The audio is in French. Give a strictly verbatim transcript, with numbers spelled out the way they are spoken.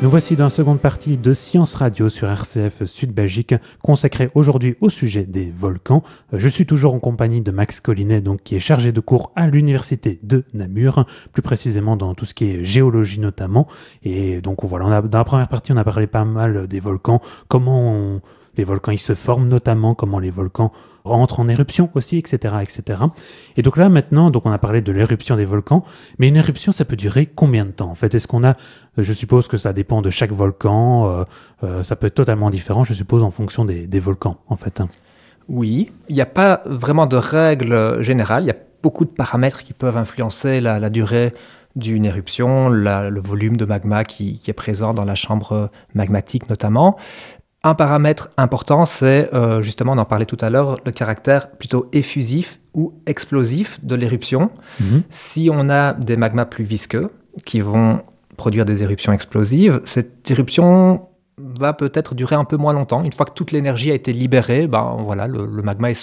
Nous voici dans la seconde partie de Science Radio sur R C F Sud Belgique, consacrée aujourd'hui au sujet des volcans. Je suis toujours en compagnie de Max Collinet, donc, qui est chargé de cours à l'université de Namur, plus précisément dans tout ce qui est géologie notamment. Et donc voilà, on a, dans la première partie, on a parlé pas mal des volcans, comment on, les volcans ils se forment notamment, comment les volcans rentrent en éruption aussi, et cetera, et cetera. Et donc là maintenant, donc on a parlé de l'éruption des volcans, mais une éruption ça peut durer combien de temps en fait? Est-ce qu'on a, je suppose que ça dépend de chaque volcan, euh, euh, ça peut être totalement différent, je suppose, en fonction des, des volcans en fait. Oui, il n'y a pas vraiment de règle générale, il y a beaucoup de paramètres qui peuvent influencer la, la durée d'une éruption, la, le volume de magma qui, qui est présent dans la chambre magmatique notamment. Un paramètre important, c'est, euh, justement, on en parlait tout à l'heure, le caractère plutôt effusif ou explosif de l'éruption. Mmh. Si on a des magmas plus visqueux qui vont produire des éruptions explosives, cette éruption va peut-être durer un peu moins longtemps. Une fois que toute l'énergie a été libérée, ben, voilà, le, le magma est